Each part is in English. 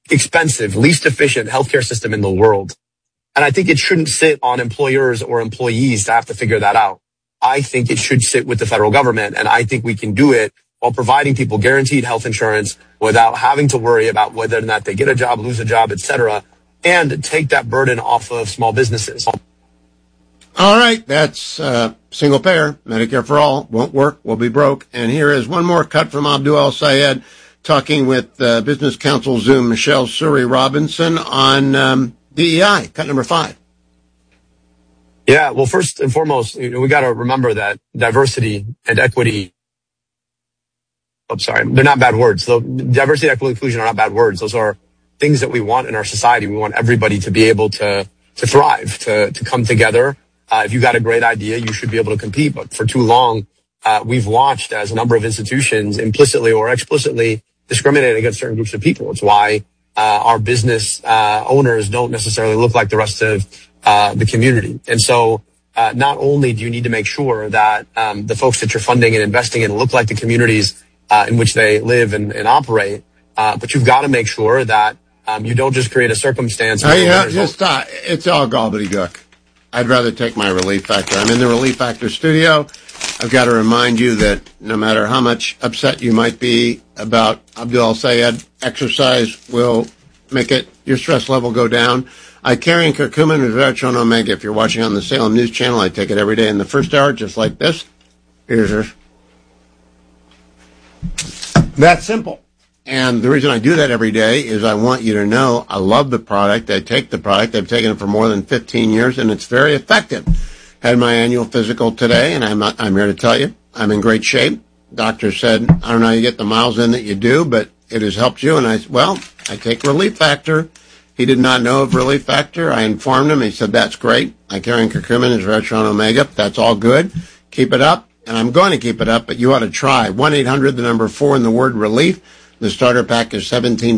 expensive, least efficient healthcare system in the world. And I think it shouldn't sit on employers or employees to have to figure that out. I think it should sit with the federal government, and I think we can do it while providing people guaranteed health insurance without having to worry about whether or not they get a job, lose a job, etc., and take that burden off of small businesses. All right, that's single payer, Medicare for all, won't work, we'll be broke. And here is one more cut from Abdul El-Sayed talking with Business Council Zoom Michelle Suri Robinson on DEI, cut number 5. Yeah, well, first and foremost, we got to remember that diversity and equity, they're not bad words. So diversity, equity, inclusion are not bad words. Those are things that we want in our society. We want everybody to be able to thrive, to come together. If you got a great idea, you should be able to compete. But for too long, we've watched as a number of institutions implicitly or explicitly discriminate against certain groups of people. It's why our business owners don't necessarily look like the rest of the community. And so not only do you need to make sure that the folks that you're funding and investing in look like the communities in which they live and operate, but you've got to make sure that you don't just create a circumstance. It's all gobbledygook. I'd rather take my Relief Factor. I'm in the Relief Factor studio. I've got to remind you that no matter how much upset you might be about Abdul El-Sayed, exercise will make your stress level go down. I carry in curcumin and resveratrol omega. If you're watching on the Salem News Channel, I take it every day in the first hour, just like this. Here's her. That's simple. And the reason I do that every day is I want you to know I love the product. I take the product. I've taken it for more than 15 years, and it's very effective. Had my annual physical today, and I'm here to tell you I'm in great shape. Doctor said, I don't know how you get the miles in that you do, but it has helped you. And I take Relief Factor. He did not know of Relief Factor. I informed him. He said, that's great. I carry in curcumin and resveratrol omega. That's all good. Keep it up. And I'm going to keep it up, but you ought to try. 1-800, the number 4 and the word relief. The starter pack is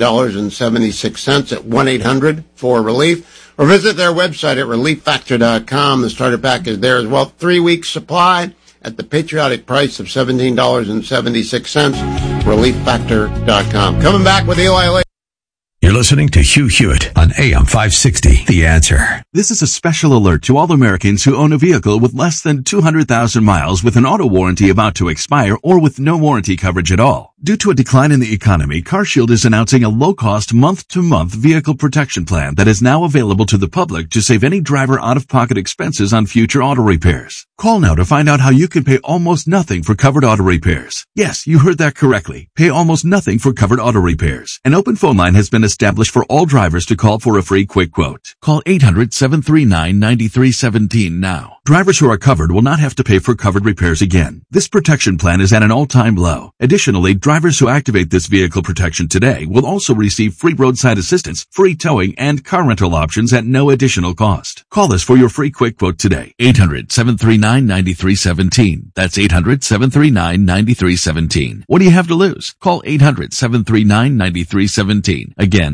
$17.76 at 1-800-4RELIEF. Or visit their website at relieffactor.com. The starter pack is there as well. 3-week supply at the patriotic price of $17.76. Relieffactor.com. Coming back with Eli later. You're listening to Hugh Hewitt on AM 560, The Answer. This is a special alert to all Americans who own a vehicle with less than 200,000 miles with an auto warranty about to expire or with no warranty coverage at all. Due to a decline in the economy, CarShield is announcing a low-cost month-to-month vehicle protection plan that is now available to the public to save any driver out-of-pocket expenses on future auto repairs. Call now to find out how you can pay almost nothing for covered auto repairs. Yes, you heard that correctly. Pay almost nothing for covered auto repairs. An open phone line has been established for all drivers to call for a free quick quote. Call 800-739-9317 now. Drivers who are covered will not have to pay for covered repairs again. This protection plan is at an all-time low. Additionally, drivers who activate this vehicle protection today will also receive free roadside assistance, free towing, and car rental options at no additional cost. Call us for your free quick quote today. 800-739-9317. That's 800-739-9317. What do you have to lose? Call 800-739-9317. Again,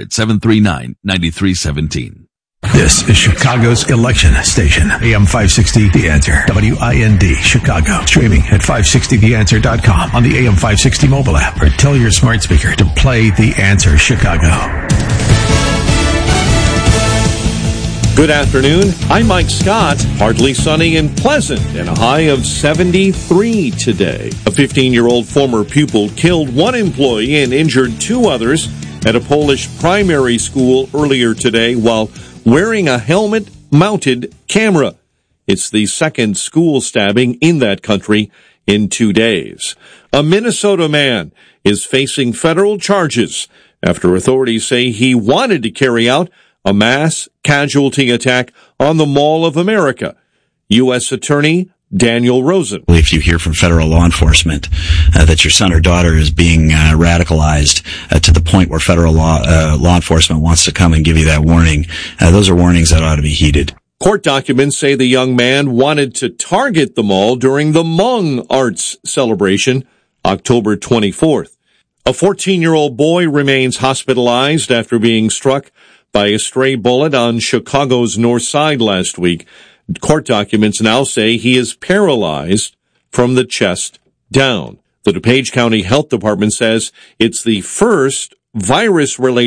800-739-9317. This is Chicago's election station, AM 560 The Answer, WIND Chicago. Streaming at 560theanswer.com on the AM 560 mobile app, or tell your smart speaker to play The Answer Chicago. Good afternoon. I'm Mike Scott. Partly sunny and pleasant and a high of 73 today. A 15-year-old former pupil killed one employee and injured 2 others at a Polish primary school earlier today while wearing a helmet-mounted camera. It's the second school stabbing in that country in 2 days. A Minnesota man is facing federal charges after authorities say he wanted to carry out a mass casualty attack on the Mall of America. U.S. Attorney Daniel Rosen. If you hear from federal law enforcement that your son or daughter is being radicalized to the point where federal law enforcement wants to come and give you that warning, those are warnings that ought to be heeded. Court documents say the young man wanted to target the mall during the Hmong Arts celebration, October 24th. A 14-year-old boy remains hospitalized after being struck by a stray bullet on Chicago's North Side last week. Court documents now say he is paralyzed from the chest down. The DuPage County Health Department says it's the first virus-related